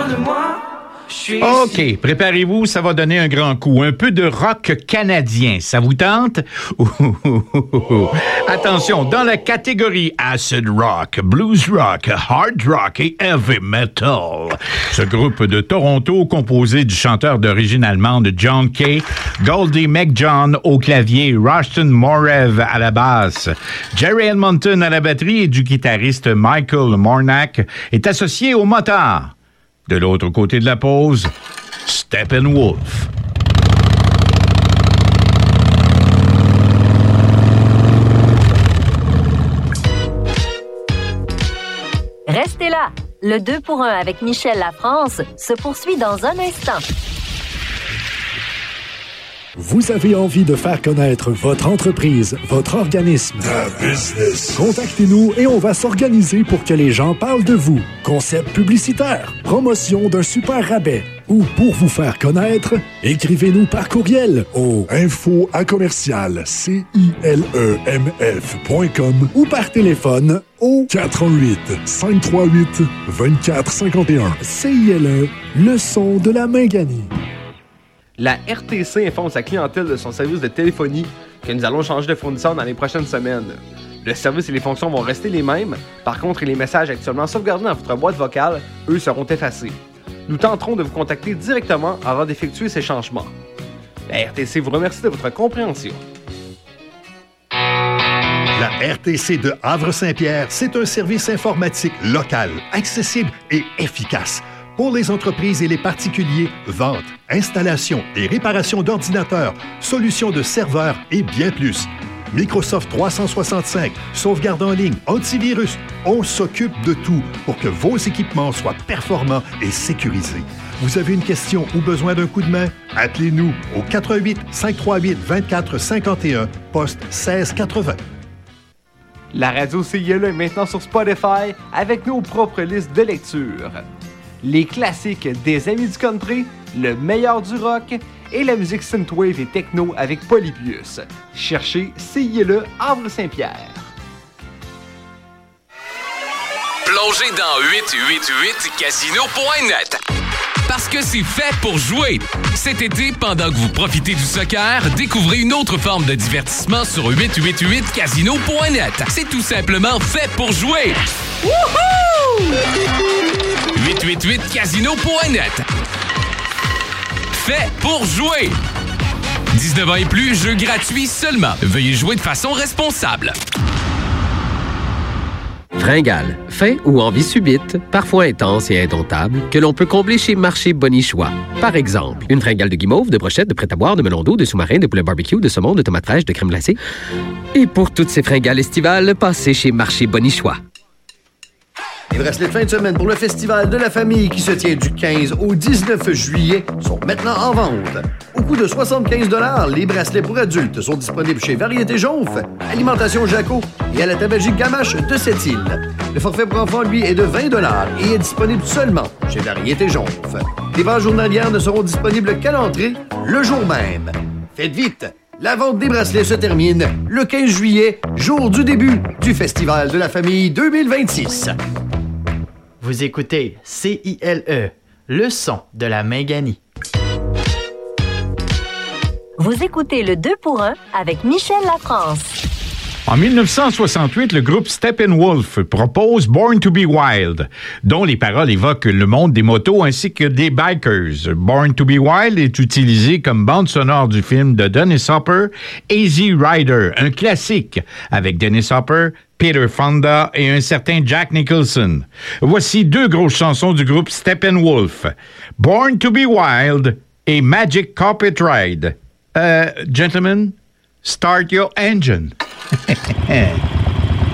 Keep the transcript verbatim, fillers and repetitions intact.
besoin de moi. OK, préparez-vous, ça va donner un grand coup. Un peu de rock canadien, ça vous tente? Attention, dans la catégorie acid rock, blues rock, hard rock et heavy metal, ce groupe de Toronto, composé du chanteur d'origine allemande John Kay, Goldie McJohn au clavier, Rushton Morev à la basse, Jerry Edmonton à la batterie et du guitariste Michael Mornack, est associé au moteur. De l'autre côté de la pause, Steppenwolf. Restez là. Le deux pour un avec Michel Lafrance se poursuit dans un instant. Vous avez envie de faire connaître votre entreprise, votre organisme. The business. Contactez-nous et on va s'organiser pour que les gens parlent de vous. Concept publicitaire, promotion d'un super rabais ou pour vous faire connaître, écrivez-nous par courriel au info à commercial C I L E M F point com ou par téléphone au quatre un huit, cinq trois huit, deux quatre cinq un. C I L E, le son de la main gagnée. La R T C informe sa clientèle de son service de téléphonie que nous allons changer de fournisseur dans les prochaines semaines. Le service et les fonctions vont rester les mêmes, par contre les messages actuellement sauvegardés dans votre boîte vocale, eux, seront effacés. Nous tenterons de vous contacter directement avant d'effectuer ces changements. La R T C vous remercie de votre compréhension. La R T C de Havre-Saint-Pierre, c'est un service informatique local, accessible et efficace. Pour les entreprises et les particuliers, vente, installation et réparation d'ordinateurs, solutions de serveurs et bien plus. Microsoft trois cent soixante-cinq, sauvegarde en ligne, antivirus, on s'occupe de tout pour que vos équipements soient performants et sécurisés. Vous avez une question ou besoin d'un coup de main? Appelez-nous au quatre un huit, cinq trois huit, deux quatre cinq un, poste seize quatre-vingts. La radio C I L E est maintenant sur Spotify avec nos propres listes de lecture. Les classiques des amis du country, le meilleur du rock et la musique synthwave et techno avec Polybius. Cherchez C I L E Havre-Saint-Pierre. Plongez dans huit cent quatre-vingt-huit casino point net. Parce que c'est fait pour jouer. Cet été, pendant que vous profitez du soccer, découvrez une autre forme de divertissement sur huit cent quatre-vingt-huit casino point net. C'est tout simplement fait pour jouer. Wouhou! huit cent quatre-vingt-huit casino point net. Fait pour jouer. dix-neuf ans et plus, jeu gratuit seulement. Veuillez jouer de façon responsable. Fringale, faim ou envie subite, parfois intense et indomptable, que l'on peut combler chez Marché Bonichois. Par exemple, une fringale de guimauve, de brochettes, de prêt-à-boire, de melon d'eau, de sous-marin, de poulet barbecue, de saumon, de tomates fraîches, de crème glacée. Et pour toutes ces fringales estivales, passez chez Marché Bonichois. Les bracelets de fin de semaine pour le Festival de la famille qui se tient du quinze au dix-neuf juillet sont maintenant en vente. Au coût de soixante-quinze dollars, les bracelets pour adultes sont disponibles chez Variété Jonf, Alimentation Jaco et à la tabagique Gamache de Sept-Îles. Le forfait pour enfants, lui, est de vingt dollars et est disponible seulement chez Variété Jonf. Les ventes journalières ne seront disponibles qu'à l'entrée le jour même. Faites vite! La vente des bracelets se termine le quinze juillet, jour du début du Festival de la famille deux mille vingt-six. Vous écoutez C I L E, le son de la Méganie. Vous écoutez le deux pour un avec Michel Lafrance. En dix-neuf cent soixante-huit, le groupe Steppenwolf propose Born to be Wild, dont les paroles évoquent le monde des motos ainsi que des bikers. Born to be Wild est utilisé comme bande sonore du film de Dennis Hopper, Easy Rider, un classique avec Dennis Hopper, Peter Fonda et un certain Jack Nicholson. Voici deux grosses chansons du groupe Steppenwolf, Born to be Wild et Magic Carpet Ride. Uh, gentlemen, start your engine.